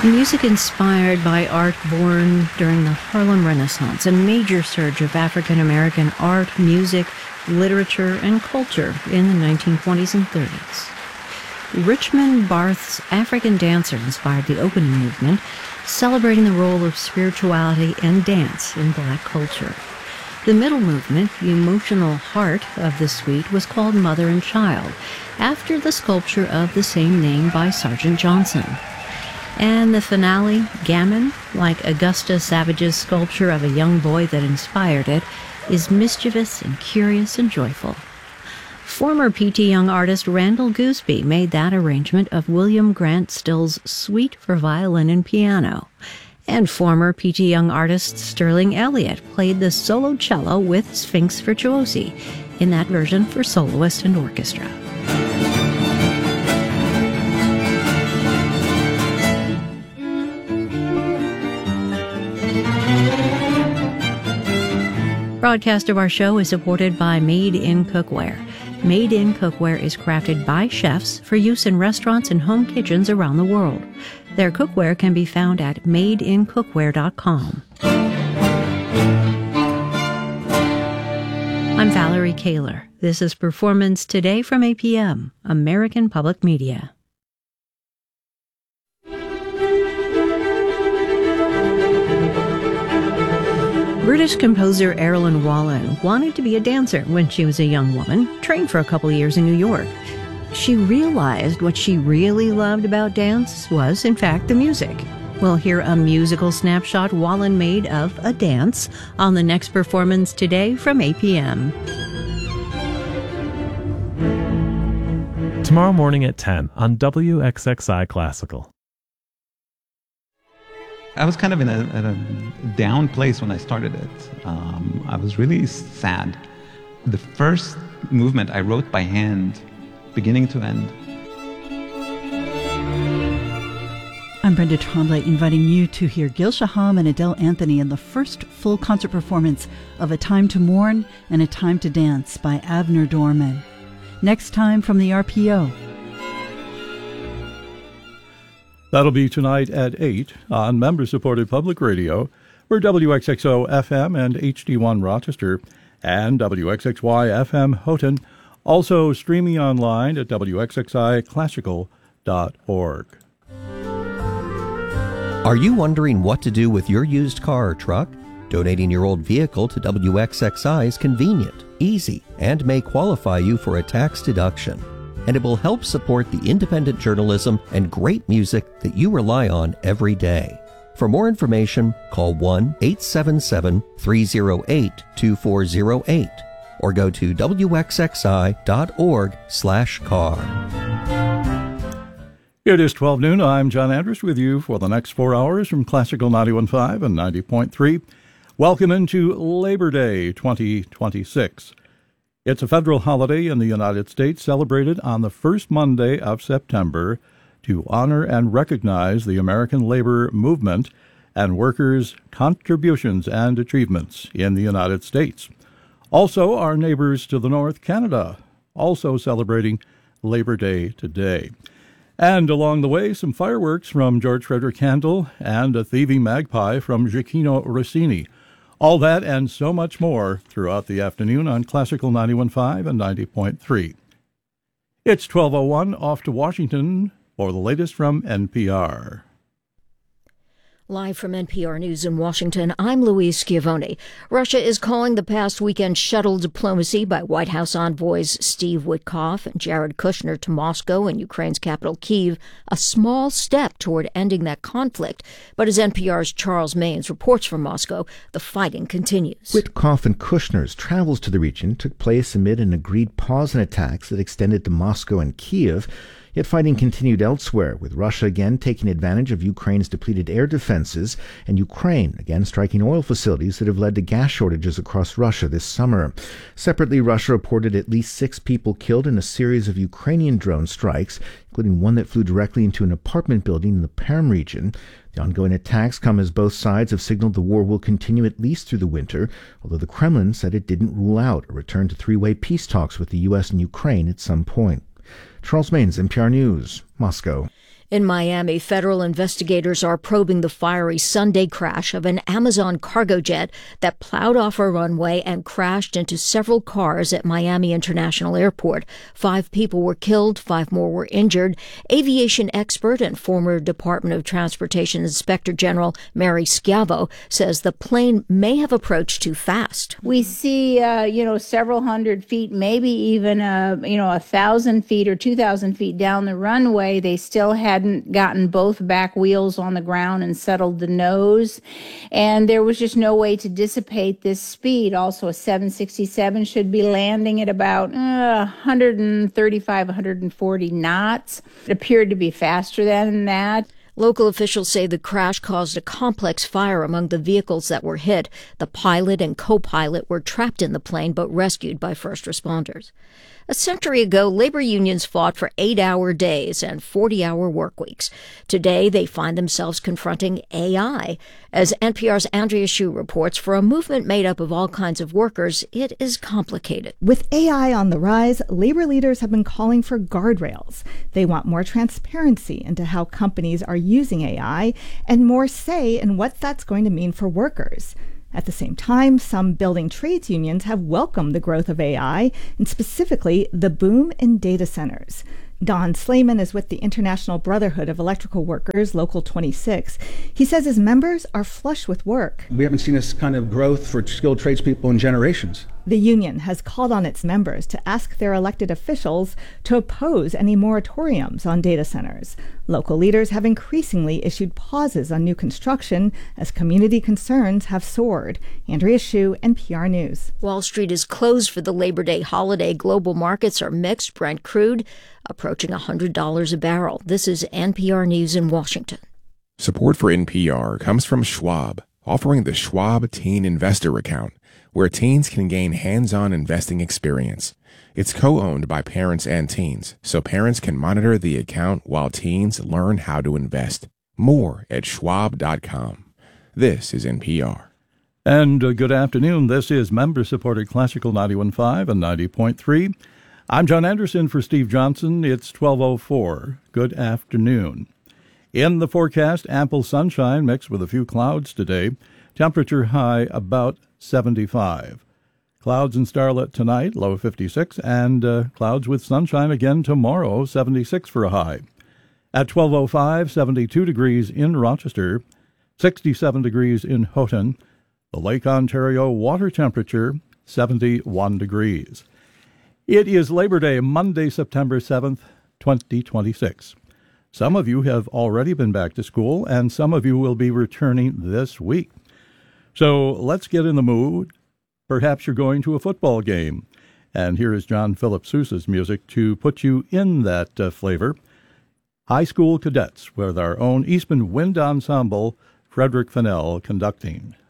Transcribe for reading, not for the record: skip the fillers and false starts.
Music inspired by art born during the Harlem Renaissance, a major surge of African-American art, music, literature, and culture in the 1920s and 30s. Richmond Barth's African Dancer inspired the opening movement, celebrating the role of spirituality and dance in Black culture. The middle movement, the emotional heart of the suite, was called Mother and Child, after the sculpture of the same name by Sergeant Johnson. And the finale, Gammon, like Augusta Savage's sculpture of a young boy that inspired it, is mischievous and curious and joyful. Former P.T. Young artist Randall Gooseby made that arrangement of William Grant Still's Suite for violin and piano. And former P.T. Young artist Sterling Elliott played the solo cello with Sphinx Virtuosi, in that version for soloist and orchestra. Broadcast of our show is supported by Made in Cookware. Made in Cookware is crafted by chefs for use in restaurants and home kitchens around the world. Their cookware can be found at madeincookware.com. I'm Valerie Kaler. This is Performance Today from APM, American Public Media. British composer Erilyn Wallen wanted to be a dancer when she was a young woman, trained for a couple years in New York. She realized what she really loved about dance was, in fact, the music. We'll hear a musical snapshot Wallen made of a dance on the next Performance Today from APM. Tomorrow morning at 10 on WXXI Classical. I was kind of in a down place when I started it. I was really sad. The first movement I wrote by hand, beginning to end. I'm Brenda Tremblay, inviting you to hear Gil Shaham and Adele Anthony in the first full concert performance of A Time to Mourn and A Time to Dance by Avner Dorman. Next time from the RPO. That'll be tonight at 8 on member-supported public radio. We're WXXO FM and HD1 Rochester and WXXY FM Houghton. Also streaming online at WXXIClassical.org. Are you wondering what to do with your used car or truck? Donating your old vehicle to WXXI is convenient, easy, and may qualify you for a tax deduction. And it will help support the independent journalism and great music that you rely on every day. For more information, call 1-877-308-2408 or go to wxxi.org/car. It is 12 noon. I'm John Andrus with you for the next 4 hours from Classical 91.5 and 90.3. Welcome into Labor Day 2026. It's a federal holiday in the United States celebrated on the first Monday of September to honor and recognize the American labor movement and workers' contributions and achievements in the United States. Also, our neighbors to the north, Canada, also celebrating Labor Day today. And along the way, some fireworks from George Frederick Handel and a thieving magpie from Gioacchino Rossini. All that and so much more throughout the afternoon on Classical 91.5 and 90.3. It's 12:01, off to Washington for the latest from NPR. Live from NPR News in Washington, I'm Louise Schiavone. Russia is calling the past weekend shuttle diplomacy by White House envoys Steve Witkoff and Jared Kushner to Moscow and Ukraine's capital Kyiv a small step toward ending that conflict. But as NPR's Charles Maynes reports from Moscow, the fighting continues. Witkoff and Kushner's travels to the region took place amid an agreed pause in attacks that extended to Moscow and Kyiv. Yet fighting continued elsewhere, with Russia again taking advantage of Ukraine's depleted air defenses and Ukraine again striking oil facilities that have led to gas shortages across Russia this summer. Separately, Russia reported at least 6 people killed in a series of Ukrainian drone strikes, including one that flew directly into an apartment building in the Perm region. The ongoing attacks come as both sides have signaled the war will continue at least through the winter, although the Kremlin said it didn't rule out a return to three-way peace talks with the U.S. and Ukraine at some point. Charles Maynes, NPR News, Moscow. In Miami, federal investigators are probing the fiery Sunday crash of an Amazon cargo jet that plowed off a runway and crashed into several cars at Miami International Airport. 5 people were killed, 5 more were injured. Aviation expert and former Department of Transportation Inspector General Mary Schiavo says the plane may have approached too fast. We see, several hundred feet, maybe even, 1,000 feet or 2,000 feet down the runway. They still hadn't gotten both back wheels on the ground and settled the nose. And there was just no way to dissipate this speed. Also, a 767 should be landing at about 135, 140 knots. It appeared to be faster than that. Local officials say the crash caused a complex fire among the vehicles that were hit. The pilot and co-pilot were trapped in the plane but rescued by first responders. A century ago, labor unions fought for 8-hour days and 40-hour work weeks. Today, they find themselves confronting AI. As NPR's Andrea Hsu reports, for a movement made up of all kinds of workers, it is complicated. With AI on the rise, labor leaders have been calling for guardrails. They want more transparency into how companies are using AI and more say in what that's going to mean for workers. At the same time, some building trades unions have welcomed the growth of AI, and specifically the boom in data centers. Don Slayman is with the International Brotherhood of Electrical Workers, Local 26. He says his members are flush with work. We haven't seen this kind of growth for skilled tradespeople in generations. The union has called on its members to ask their elected officials to oppose any moratoriums on data centers. Local leaders have increasingly issued pauses on new construction as community concerns have soared. Andrea Hsu, NPR News. Wall Street is closed for the Labor Day holiday. Global markets are mixed. Brent crude approaching $100 a barrel. This is NPR News in Washington. Support for NPR comes from Schwab, offering the Schwab Teen Investor Account, where teens can gain hands-on investing experience. It's co-owned by parents and teens, so parents can monitor the account while teens learn how to invest. More at schwab.com. This is NPR. And good afternoon. This is member-supported Classical 91.5 and 90.3. I'm John Anderson for Steve Johnson. It's 12:04. Good afternoon. In the forecast, ample sunshine mixed with a few clouds today. Temperature high about 75. Clouds and starlit tonight, low 56, and clouds with sunshine again tomorrow, 76 for a high. At 12:05, 72 degrees in Rochester, 67 degrees in Houghton. The Lake Ontario water temperature, 71 degrees. It is Labor Day, Monday, September 7th, 2026. Some of you have already been back to school, and some of you will be returning this week. So let's get in the mood. Perhaps you're going to a football game. And here is John Philip Sousa's music to put you in that flavor. High School Cadets with our own Eastman Wind Ensemble, Frederick Fennell conducting.